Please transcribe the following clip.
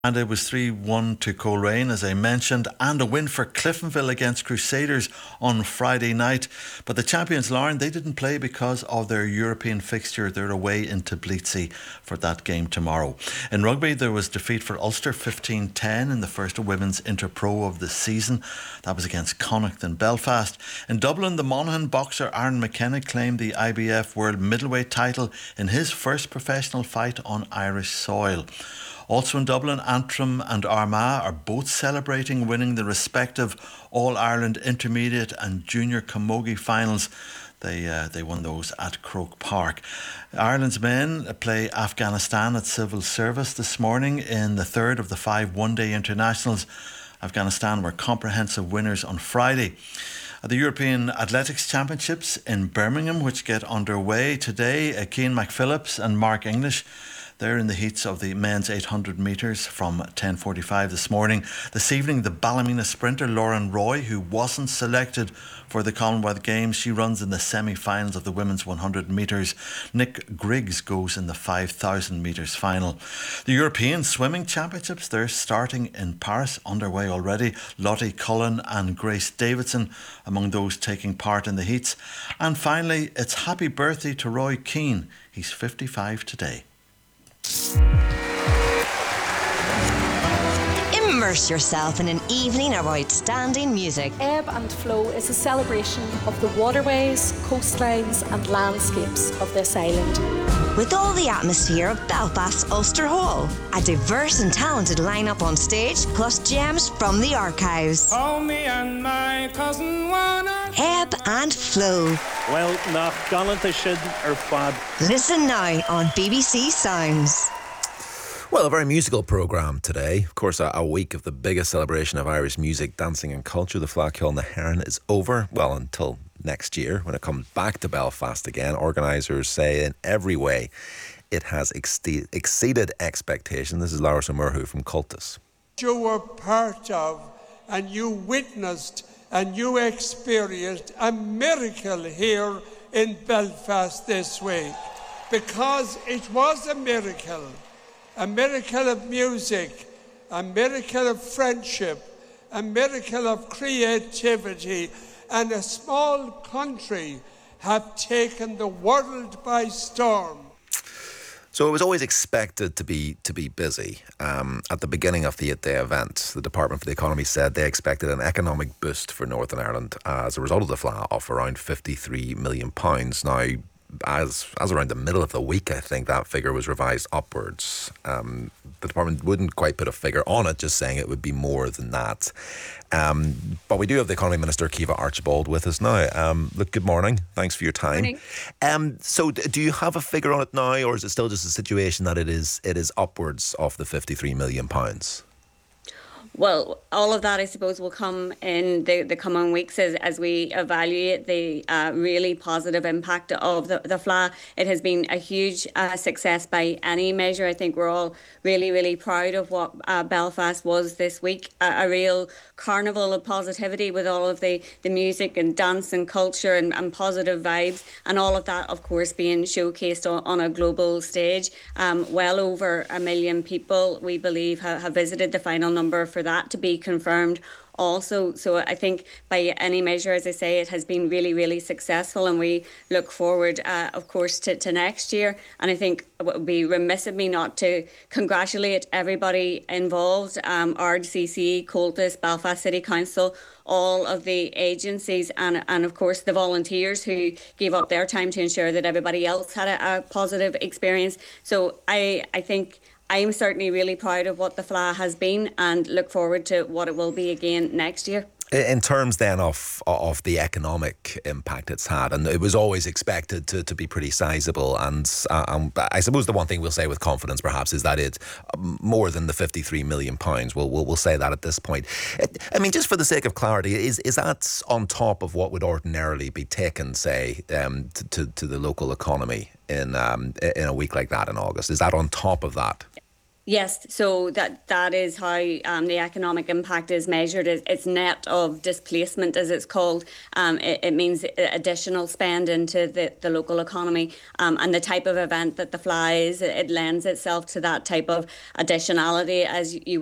And it was 3-1 to Coleraine, as I mentioned, and a win for Cliftonville against Crusaders on Friday night. But the champions, Lauren, they didn't play because of their European fixture. They're away in Tbilisi for that game tomorrow. In rugby, there was defeat for Ulster 15-10 in the first women's Interpro of the season. That was against Connacht in Belfast. In Dublin, the Monaghan boxer Aaron McKenna claimed the IBF World Middleweight title in his first professional fight on Irish soil. Also in Dublin, Antrim and Armagh are both celebrating winning the respective All-Ireland Intermediate and Junior Camogie finals. They won those at Croke Park. Ireland's men play Afghanistan at civil service this morning in the third of the 5 one-day internationals. Afghanistan were comprehensive winners on Friday. The European Athletics Championships in Birmingham, which get underway today, Cian McPhillips and Mark English, they're in the heats of the men's 800 metres from 10:45 this morning. This evening, the Ballymena sprinter Lauren Roy, who wasn't selected for the Commonwealth Games, she runs in the semi-finals of the women's 100 metres. Nick Griggs goes in the 5,000 metres final. The European Swimming Championships, they're starting in Paris, underway already. Lottie Cullen and Grace Davidson among those taking part in the heats. And finally, it's happy birthday to Roy Keane. He's 55 today. Immerse yourself in an evening of outstanding music. Ebb and Flow is a celebration of the waterways, coastlines and landscapes of this island. With all the atmosphere of Belfast's Ulster Hall, a diverse and talented lineup on stage, plus gems from the archives. Oh, me and my cousin wanna Ebb and Flow. Well, nach galanta shid fad. Listen now on BBC Sounds. Well, a very musical programme today. Of course, a week of the biggest celebration of Irish music, dancing and culture. The Fleadh na Heron is over. Well, until next year when it comes back to Belfast again. Organisers say in every way it has exceeded expectation. This is Lars O'Murhu from Cultus. You were part of and you witnessed and you experienced a miracle here in Belfast this week, because it was a miracle of music, a miracle of friendship, a miracle of creativity, and a small country have taken the world by storm. So it was always expected to be busy. At the beginning of the 8-day event, the Department for the Economy said they expected an economic boost for Northern Ireland as a result of the Fleadh of around £53 million. Now, as around the middle of the week, I think that figure was revised upwards. The department wouldn't quite put a figure on it, just saying it would be more than that. But we do have the Economy Minister, Caoimhe Archibald, with us now. Look, good morning. Thanks for your time. Morning. So do you have a figure on it now, or is it still just a situation that it is upwards of the £53 million? Well, all of that, I suppose, will come in the coming weeks as we evaluate the really positive impact of the Fleadh. It has been a huge success by any measure. I think we're all really, really proud of what Belfast was this week. A real carnival of positivity with all of the music and dance and culture and positive vibes, and all of that, of course, being showcased on a global stage. Well over 1 million people, we believe, have visited. The final number for that to be confirmed also. So I think by any measure, as I say, it has been really, really successful, and we look forward, of course, to next year. And I think it would be remiss of me not to congratulate everybody involved, RDCC, Cultus, Belfast City Council, all of the agencies and of course the volunteers who gave up their time to ensure that everybody else had a positive experience. So I think I'm certainly really proud of what the Fleadh has been and look forward to what it will be again next year. In terms then of the economic impact it's had, and it was always expected to be pretty sizable, and I suppose the one thing we'll say with confidence perhaps is that it's more than the £53 million. We'll say that at this point. I mean, just for the sake of clarity, is that on top of what would ordinarily be taken, say, to the local economy in a week like that in August? Is that on top of that? Yes, so that is how the economic impact is measured. It's net of displacement, as it's called. It means additional spend into the local economy, and the type of event that the FLA is, it lends itself to that type of additionality, as you